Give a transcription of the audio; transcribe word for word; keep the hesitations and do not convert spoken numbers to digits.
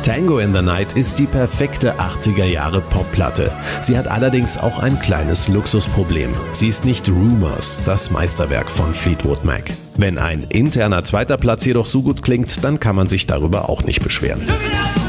Tango in the Night ist die perfekte achtziger Jahre Popplatte. Sie hat allerdings auch ein kleines Luxusproblem. Sie ist nicht Rumours, das Meisterwerk von Fleetwood Mac. Wenn ein interner zweiter Platz jedoch so gut klingt, dann kann man sich darüber auch nicht beschweren.